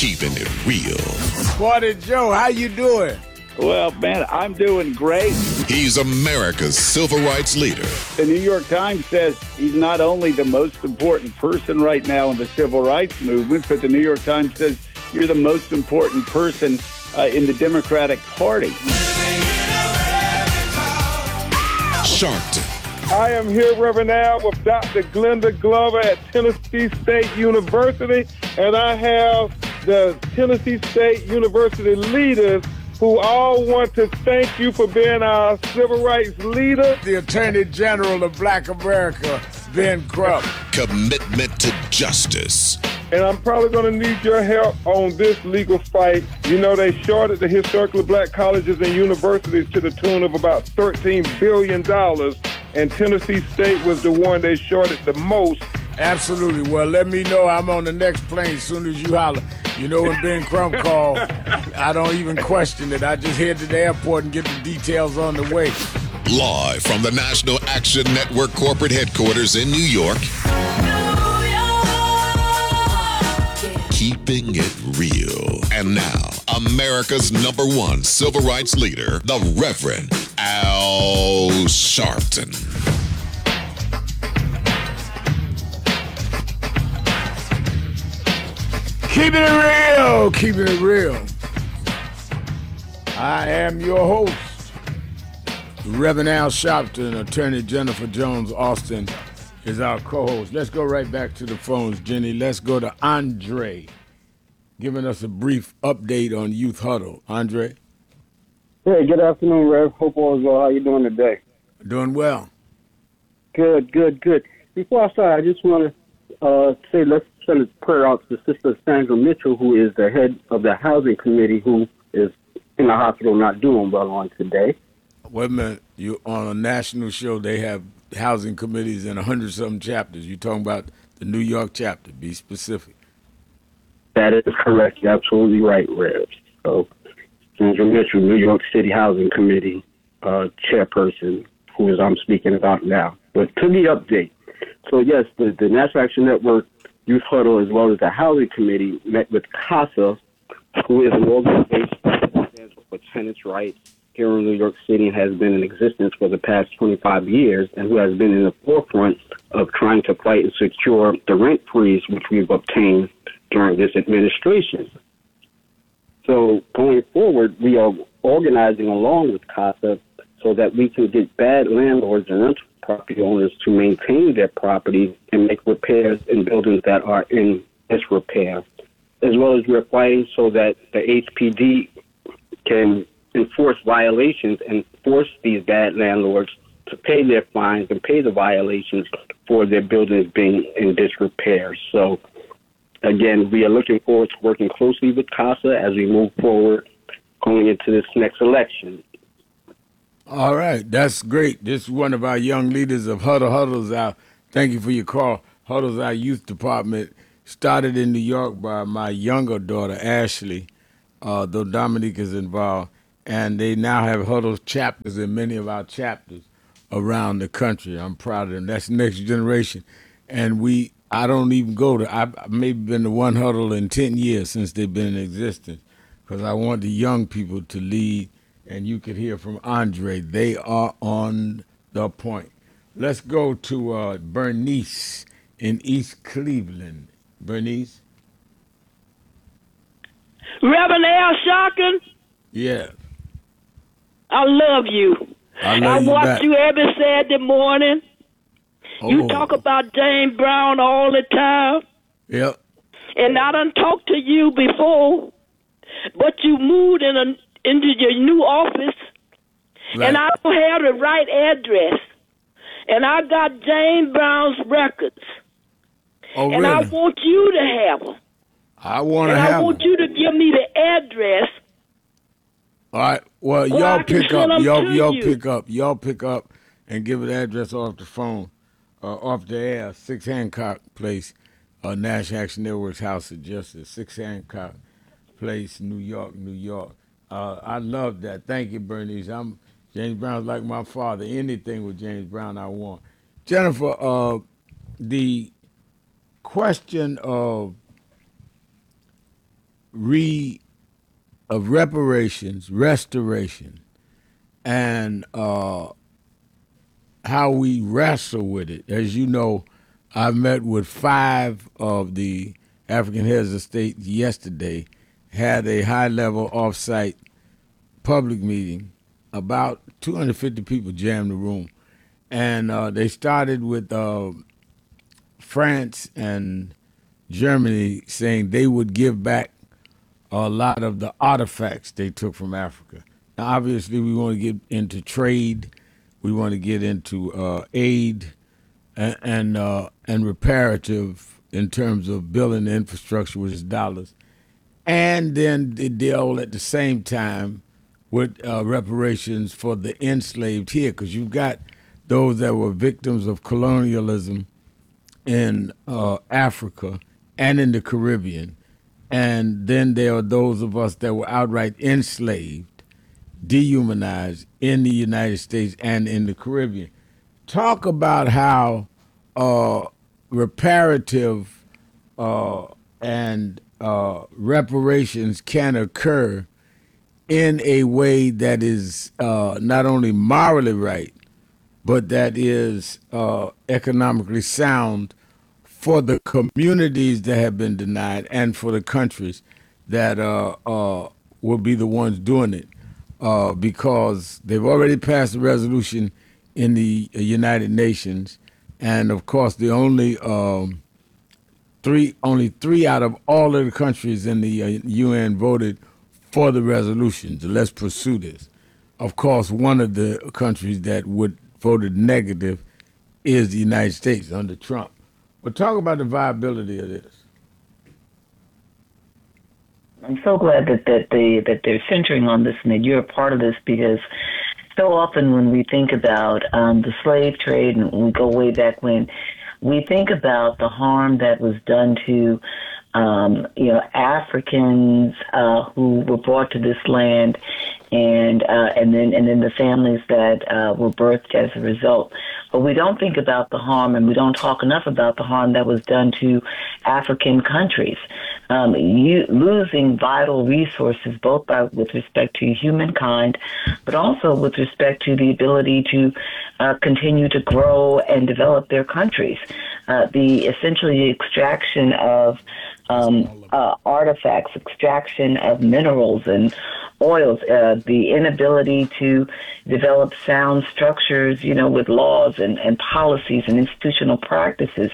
keeping it real. Morning, Joe. How you doing? Well, man, I'm doing great. He's America's civil rights leader. The New York Times says he's not only the most important person right now in the civil rights movement, but the New York Times says you're the most important person in the Democratic Party. Sharpton. I am here, Reverend Al, with Dr. Glenda Glover at Tennessee State University, and I have the Tennessee State University leaders who all want to thank you for being our civil rights leader. The Attorney General of Black America, Ben Crump. Commitment to justice. And I'm probably going to need your help on this legal fight. You know, they shorted the historically black colleges and universities to the tune of about $13 billion, and Tennessee State was the one they shorted the most. Absolutely. Well, let me know. I'm on the next plane as soon as you holler. You know, when Ben Crump called, I don't even question it. I just head to the airport and get the details on the way. Live from the National Action Network corporate headquarters in New York. Keeping it real. And now, America's #1 civil rights leader, the Reverend Al Sharpton. Keeping it real. Keeping it real. I am your host, Reverend Al Sharpton. Attorney Jennifer Jones Austin is our co-host. Let's go right back to the phones, Jenny. Let's go to Andre, giving us a brief update on Youth Huddle. Andre? Hey, good afternoon, Rev. Hope all is well. How you doing today? Doing well. Good. Before I start, I just want to say let's send a prayer out to Sister Sandra Mitchell, who is the head of the housing committee, who is in the hospital not doing well on today. Wait a minute. You on a national show, they have housing committees in 100-something chapters. You're talking about the New York chapter. Be specific. That is correct. You're absolutely right, Rev. So, Sandra Mitchell, New York City Housing Committee chairperson, who is I'm speaking about now. But to the update. So, yes, the National Action Network Youth Huddle, as well as the Housing Committee, met with CASA, who is an organization that stands for tenants' rights here in New York City and has been in existence for the past 25 years, and who has been in the forefront of trying to fight and secure the rent freeze, which we've obtained during this administration. So going forward, we are organizing along with CASA so that we can get bad landlords and rental property owners to maintain their property and make repairs in buildings that are in disrepair, as well as we're fighting so that the HPD can enforce violations and force these bad landlords to pay their fines and pay the violations for their buildings being in disrepair. So, again, we are looking forward to working closely with CASA as we move forward going into this next election. All right, that's great. This is one of our young leaders of Huddle. Huddle's our, thank you for your call. Huddle's our youth department. Started in New York by my younger daughter, Ashley, though Dominique is involved. And they now have Huddle chapters in many of our chapters around the country. I'm proud of them. That's the next generation. And I don't even go to, I've maybe been to one Huddle in 10 years since they've been in existence, because I want the young people to lead. And you could hear from Andre. They are on the point. Let's go to Bernice in East Cleveland. Bernice? Reverend Al Sharpton? Yeah. I love you. I watch you every Saturday morning. Oh. You talk about James Brown all the time. Yep. And I done talked to you before, but you moved into your new office, Right. and I don't have the right address. And I got James Brown's records. Oh, and really? I want you to have them. I want to And have I want them. you to give me the address. All right. Well, Well, y'all I can pick send up. 'em Y'all to you. pick up. Y'all pick up and give an address off the phone, off the air. 6 Hancock Place, National Action Network's House of Justice. 6 Hancock Place, New York, New York. I love that. Thank you, Bernice. James Brown's like my father. Anything with James Brown, I want. Jennifer, the question of reparations, restoration, and how we wrestle with it. As you know, I met with 5 of the African heads of state yesterday, had a high-level off-site public meeting. About 250 people jammed the room. And they started with France and Germany saying they would give back a lot of the artifacts they took from Africa. Now, obviously, we want to get into trade. We want to get into aid and reparative in terms of building the infrastructure, which is dollars. And then they deal at the same time with reparations for the enslaved here, because you've got those that were victims of colonialism in Africa and in the Caribbean. And then there are those of us that were outright enslaved, dehumanized in the United States and in the Caribbean. Talk about how reparative and reparations can occur in a way that is not only morally right, but that is economically sound for the communities that have been denied and for the countries that will be the ones doing it, because they've already passed a resolution in the United Nations, and of course the only three out of all of the countries in the UN voted for the resolution. So let's pursue this. Of course, one of the countries that voted negative is the United States under Trump. But talk about the viability of this. I'm so glad that they're centering on this and that you're a part of this, because so often when we think about the slave trade, and we go way back when, we think about the harm that was done to Africans who were brought to this land, and then the families that were birthed as a result. But we don't think about the harm, and we don't talk enough about the harm that was done to African countries. Losing vital resources, both with respect to humankind, but also with respect to the ability to continue to grow and develop their countries. The essentially extraction of artifacts, extraction of minerals and oils, the inability to develop sound structures, with laws and policies and institutional practices.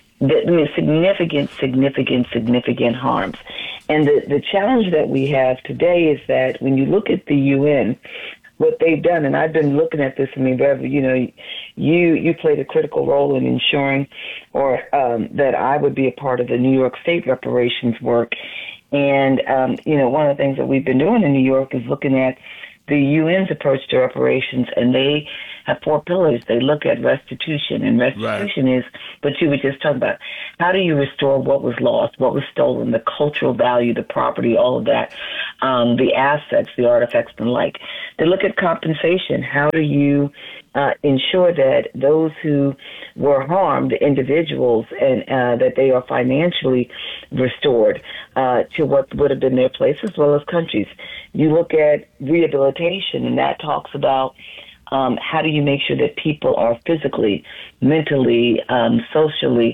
Significant harms. And the challenge that we have today is that when you look at the UN, what they've done, and I've been looking at this, Rev, you played a critical role in ensuring that I would be a part of the New York State reparations work. And, one of the things that we've been doing in New York is looking at the UN's approach to reparations, and they have 4 pillars. They look at restitution, and restitution is what you were just talking about. How do you restore what was lost, what was stolen, the cultural value, the property, all of that, the assets, the artifacts, and the like. They look at compensation. How do you ensure that those who were harmed, individuals, and that they are financially restored to what would have been their place, as well as countries. You look at rehabilitation, and that talks about how do you make sure that people are physically, mentally, socially,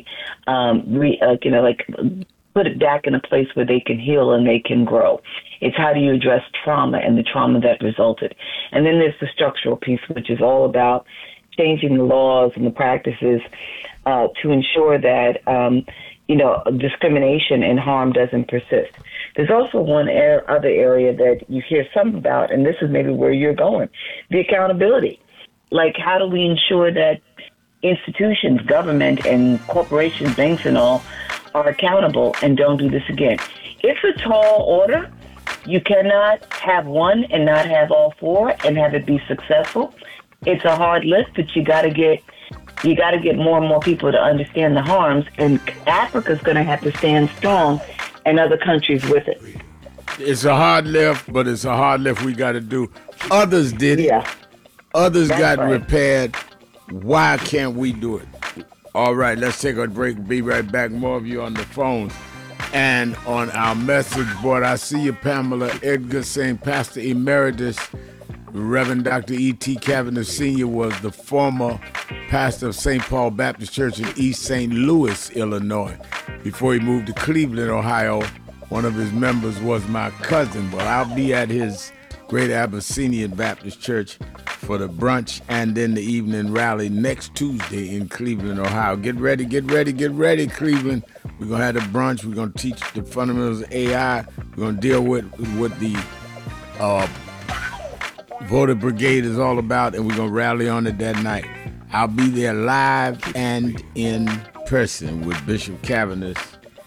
put it back in a place where they can heal and they can grow. It's how do you address trauma and the trauma that resulted. And then there's the structural piece, which is all about changing the laws and the practices to ensure that, discrimination and harm doesn't persist. There's also one other area that you hear some about, and this is maybe where you're going, the accountability. Like, how do we ensure that institutions, government, and corporations, banks and all, are accountable and don't do this again? It's a tall order. You cannot have one and not have all 4 and have it be successful. It's a hard lift, but you got to get more and more people to understand the harms, and Africa's going to have to stand strong, and other countries with it. It's a hard lift, but it's a hard lift we got to do. Others did it. Yeah. Others got repaired. Why can't we do it? All right, let's take a break. Be right back. More of you on the phones. And on our message board, I see you, Pamela Edgar, saying Pastor Emeritus Reverend Dr. E.T. Cavendish Sr. was the former pastor of St. Paul Baptist Church in East St. Louis, Illinois. Before he moved to Cleveland, Ohio, one of his members was my cousin. Well, I'll be at his Great Abyssinian Baptist Church for the brunch and then the evening rally next Tuesday in Cleveland, Ohio. Get ready, Cleveland. We're going to have the brunch. We're going to teach the fundamentals of AI. We're going to deal with the voter brigade is all about, and we're going to rally on it that night. I'll be there live and in person with Bishop Cavendish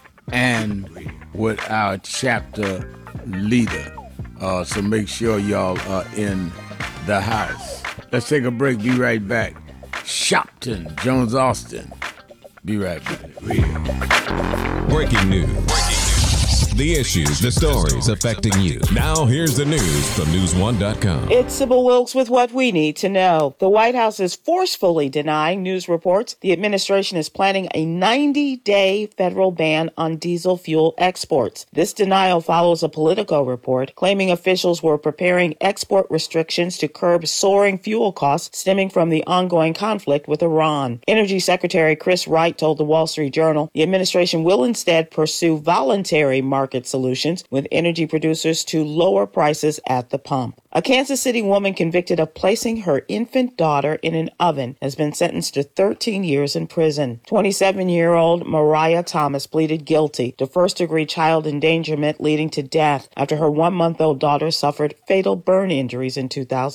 and with our chapter leader. So make sure y'all are in the house. Let's take a break. Be right back. Shopton, Jones Austin. Be right back. Breaking news. The issues, the stories affecting you. Now here's the news from News1.com. It's Sybil Wilkes with what we need to know. The White House is forcefully denying news reports the administration is planning a 90-day federal ban on diesel fuel exports. This denial follows a Politico report claiming officials were preparing export restrictions to curb soaring fuel costs stemming from the ongoing conflict with Iran. Energy Secretary Chris Wright told the Wall Street Journal the administration will instead pursue voluntary market solutions with energy producers to lower prices at the pump. A Kansas City woman convicted of placing her infant daughter in an oven has been sentenced to 13 years in prison. 27-year-old Mariah Thomas pleaded guilty to first-degree child endangerment leading to death after her 1-month-old daughter suffered fatal burn injuries in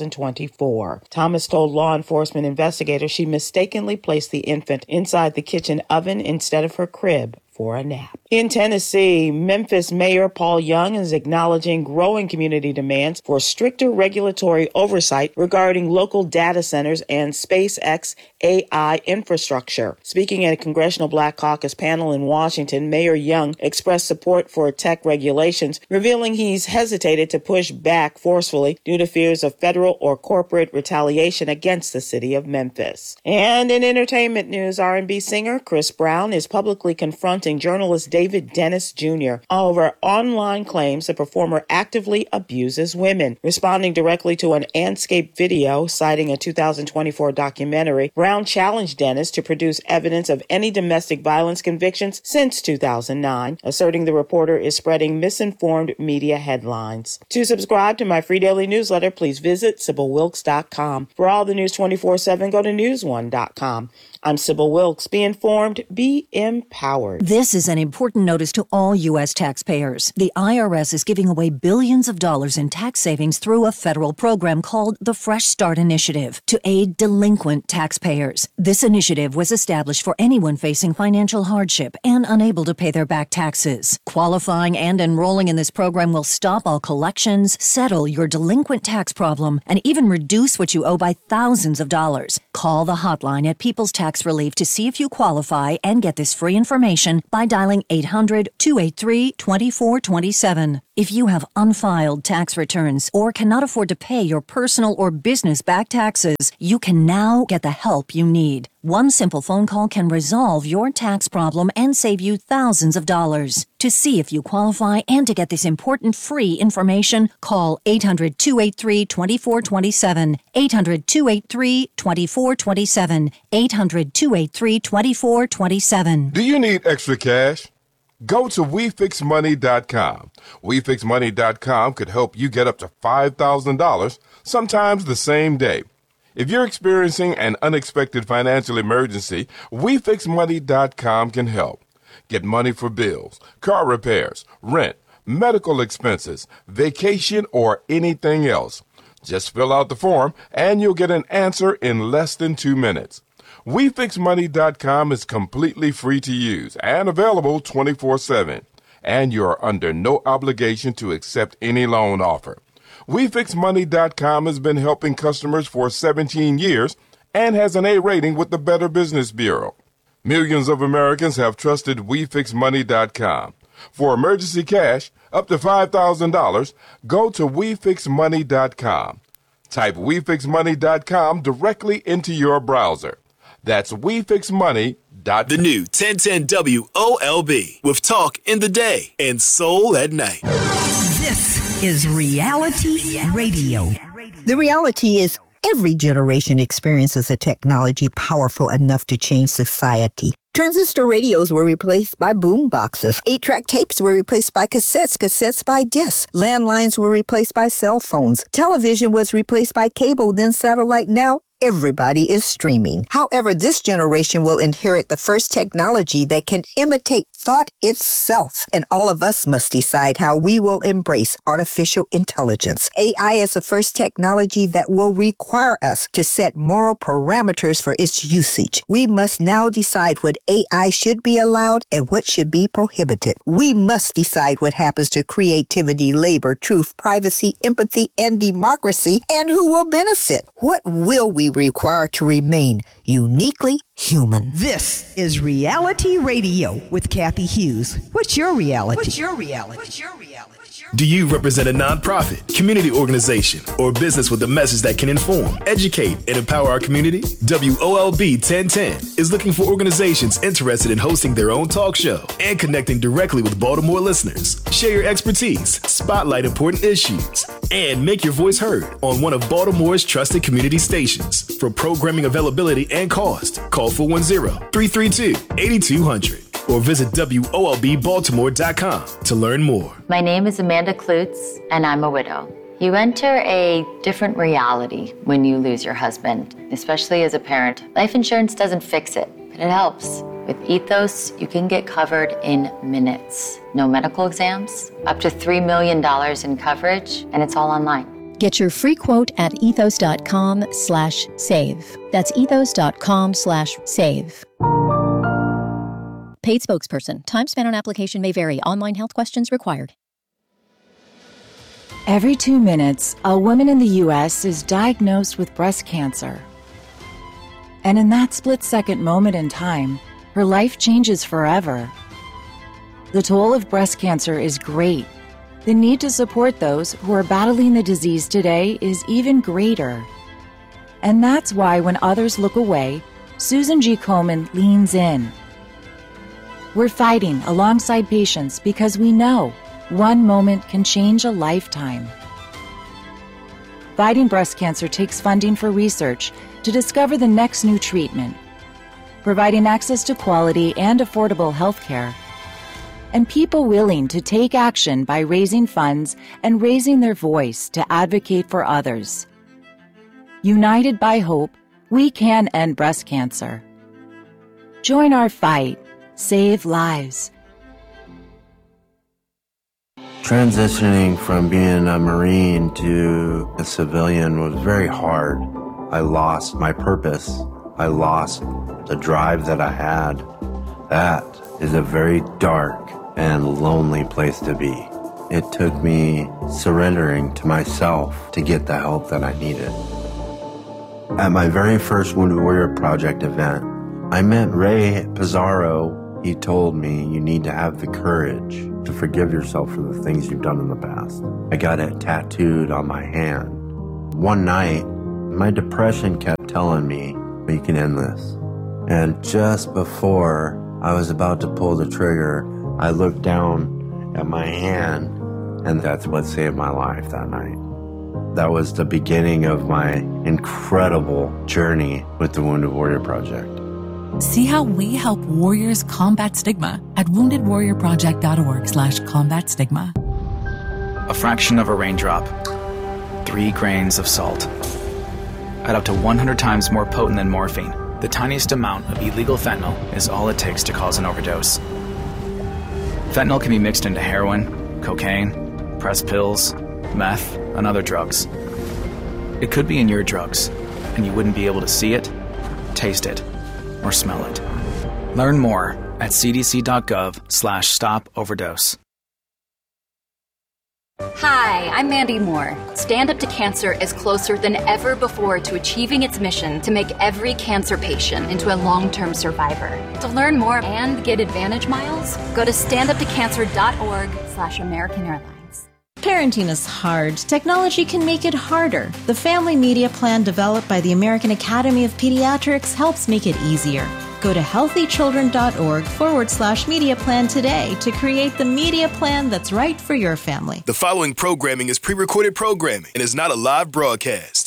2024. Thomas told law enforcement investigators she mistakenly placed the infant inside the kitchen oven instead of her crib for a nap. In Tennessee, Memphis Mayor Paul Young is acknowledging growing community demands for stricter regulatory oversight regarding local data centers and SpaceX AI infrastructure. Speaking at a Congressional Black Caucus panel in Washington, Mayor Young expressed support for tech regulations, revealing he's hesitated to push back forcefully due to fears of federal or corporate retaliation against the city of Memphis. And in entertainment news, R&B singer Chris Brown is publicly confronting journalist David Dennis Jr. over online claims the performer actively abuses women. Responding directly to an Anscape video citing a 2024 documentary, Brown challenged Dennis to produce evidence of any domestic violence convictions since 2009, asserting the reporter is spreading misinformed media headlines. To subscribe to my free daily newsletter, please visit SybilWilkes.com. For all the news 24/7, go to News1.com. I'm Sybil Wilkes. Be informed, be empowered. This is an important notice to all U.S. taxpayers. The IRS is giving away billions of dollars in tax savings through a federal program called the Fresh Start Initiative to aid delinquent taxpayers. This initiative was established for anyone facing financial hardship and unable to pay their back taxes. Qualifying and enrolling in this program will stop all collections, settle your delinquent tax problem, and even reduce what you owe by thousands of dollars. Call the hotline at People's Tax Relief to see if you qualify and get this free information by dialing 800-283-2427. If you have unfiled tax returns or cannot afford to pay your personal or business back taxes, you can now get the help you need. One simple phone call can resolve your tax problem and save you thousands of dollars. To see if you qualify and to get this important free information, call 800-283-2427, 800-283-2427, 800-283-2427. Do you need extra cash? Go to WeFixMoney.com. WeFixMoney.com could help you get up to $5,000, sometimes the same day. If you're experiencing an unexpected financial emergency, WeFixMoney.com can help. Get money for bills, car repairs, rent, medical expenses, vacation, or anything else. Just fill out the form and you'll get an answer in less than 2 minutes. WeFixMoney.com is completely free to use and available 24/7. And you are under no obligation to accept any loan offer. WeFixMoney.com has been helping customers for 17 years and has an A rating with the Better Business Bureau. Millions of Americans have trusted WeFixMoney.com. For emergency cash, up to $5,000, go to WeFixMoney.com. Type WeFixMoney.com directly into your browser. That's WeFixMoney.com. www.wefixmoney.com. The new 1010 WOLB with talk in the day and soul at night. This is Reality Radio. The reality is every generation experiences a technology powerful enough to change society. Transistor radios were replaced by boom boxes. 8-track tapes were replaced by cassettes, cassettes by discs. Landlines were replaced by cell phones. Television was replaced by cable, then satellite. Now everybody is streaming. However, this generation will inherit the first technology that can imitate thought itself. And all of us must decide how we will embrace artificial intelligence. AI is the first technology that will require us to set moral parameters for its usage. We must now decide what AI should be allowed and what should be prohibited. We must decide what happens to creativity, labor, truth, privacy, empathy, and democracy, and who will benefit. What will we require to remain uniquely human? This is Reality Radio with Kathy Hughes. What's your reality? Do you represent a nonprofit, community organization, or business with a message that can inform, educate, and empower our community? WOLB 1010 is looking for organizations interested in hosting their own talk show and connecting directly with Baltimore listeners. Share your expertise, spotlight important issues, and make your voice heard on one of Baltimore's trusted community stations. For programming availability and cost, call 410-332-8200 or visit WOLBbaltimore.com to learn more. My name is Amanda Klutz, and I'm a widow. You enter a different reality when you lose your husband, especially as a parent. Life insurance doesn't fix it, but it helps. With Ethos, you can get covered in minutes. No medical exams, up to $3 million in coverage, and it's all online. Get your free quote at ethos.com/save. That's ethos.com/save. Paid spokesperson. Time spent on application may vary. Online health questions required. Every 2 minutes, a woman in the U.S. is diagnosed with breast cancer. And in that split-second moment in time, her life changes forever. The toll of breast cancer is great. The need to support those who are battling the disease today is even greater. And that's why when others look away, Susan G. Komen leans in. We're fighting alongside patients because we know one moment can change a lifetime. Fighting breast cancer takes funding for research to discover the next new treatment, providing access to quality and affordable health care, and people willing to take action by raising funds and raising their voice to advocate for others. United by hope, we can end breast cancer. Join our fight. Save lives. Transitioning from being a Marine to a civilian was very hard. I lost my purpose. I lost the drive that I had. That is a very dark and lonely place to be. It took me surrendering to myself to get the help that I needed. At my very first Wounded Warrior Project event, I met Ray Pizarro. He told me, you need to have the courage to forgive yourself for the things you've done in the past. I got it tattooed on my hand. One night, my depression kept telling me, you can end this. And just before I was about to pull the trigger, I looked down at my hand, and that's what saved my life that night. That was the beginning of my incredible journey with the Wounded Warrior Project. See how we help warriors combat stigma at woundedwarriorproject.org/combat stigma. A fraction of a raindrop, 3 grains of salt. At up to 100 times more potent than morphine, the tiniest amount of illegal fentanyl is all it takes to cause an overdose. Fentanyl can be mixed into heroin, cocaine, pressed pills, meth, and other drugs. It could be in your drugs, and you wouldn't be able to see it, taste it, or smell it. Learn more at cdc.gov/stop-overdose. Hi, I'm Mandy Moore. Stand Up to Cancer is closer than ever before to achieving its mission to make every cancer patient into a long-term survivor. To learn more and get Advantage miles, go to standuptocancer.org/American Airlines. Parenting is hard. Technology can make it harder. The Family Media Plan developed by the American Academy of Pediatrics helps make it easier. Go to healthychildren.org/media plan today to create the media plan that's right for your family. The following programming is pre-recorded programming and is not a live broadcast.